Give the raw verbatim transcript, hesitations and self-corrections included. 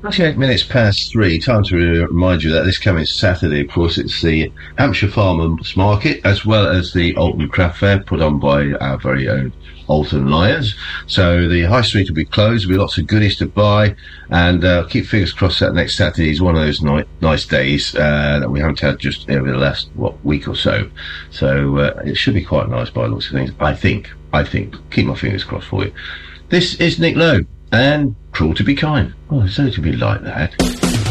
twenty-eight minutes past three. Time to remind you that this coming Saturday, of course, it's the Hampshire Farmers Market, as well as the Alton Craft Fair, put on by our very own Alton Lions. So the high street will be closed. There'll be lots of goodies to buy, and uh, keep fingers crossed that next Saturday is one of those ni- nice days uh, that we haven't had just over the last what week or so. So uh, it should be quite nice by the looks of things. I think. I think. Keep my fingers crossed for you. This is Nick Lowe, and Cruel to Be Kind. Oh, it's only to be like that.